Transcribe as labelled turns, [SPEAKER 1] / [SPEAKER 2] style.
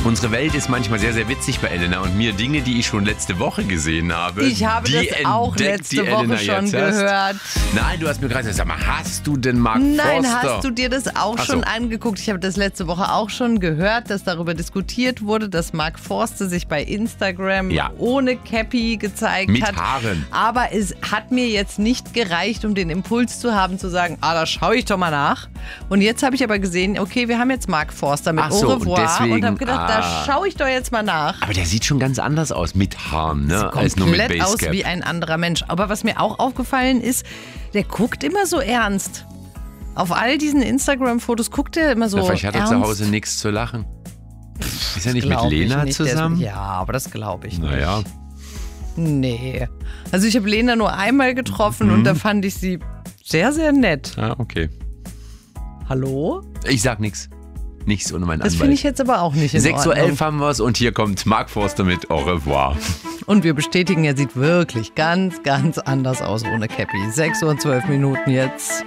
[SPEAKER 1] Unsere Welt ist manchmal sehr, sehr witzig bei Elena und mir. Dinge, die ich schon letzte Woche gesehen habe.
[SPEAKER 2] Ich habe das auch letzte Woche schon gehört.
[SPEAKER 1] Nein, du hast mir gerade gesagt, sag mal, hast du denn Mark Forster?
[SPEAKER 2] Nein, hast du dir das auch schon angeguckt? Ich habe das letzte Woche auch schon gehört, dass darüber diskutiert wurde, dass Mark Forster sich bei Instagram ohne Cappy gezeigt hat.
[SPEAKER 1] Mit Haaren.
[SPEAKER 2] Aber es hat mir jetzt nicht gereicht, um den Impuls zu haben, zu sagen, da schaue ich doch mal nach. Und jetzt habe ich aber gesehen, okay, wir haben jetzt Mark Forster mit Au revoir und habe gedacht, da schaue ich doch jetzt mal nach.
[SPEAKER 1] Aber der sieht schon ganz anders aus mit Haaren, ne? Als nur mit Basecap.
[SPEAKER 2] Komplett aus wie ein anderer Mensch. Aber was mir auch aufgefallen ist, der guckt immer so ernst. Auf all diesen Instagram-Fotos guckt er immer so ernst.
[SPEAKER 1] Vielleicht hat er zu Hause nichts zu lachen. Ist er nicht mit Lena zusammen?
[SPEAKER 2] Ja, aber das glaube ich nicht.
[SPEAKER 1] Naja.
[SPEAKER 2] Nee. Also ich habe Lena nur einmal getroffen und da fand ich sie sehr, sehr nett.
[SPEAKER 1] Ah, okay.
[SPEAKER 2] Hallo?
[SPEAKER 1] Ich sag nichts. Nichts ohne meinen Anwalt.
[SPEAKER 2] Das finde ich jetzt aber auch nicht in Ordnung.
[SPEAKER 1] 6:11 Uhr haben wir es und hier kommt Mark Forster mit Au revoir.
[SPEAKER 2] Und wir bestätigen, er sieht wirklich ganz, ganz anders aus ohne Cappy. 6:12 Uhr jetzt.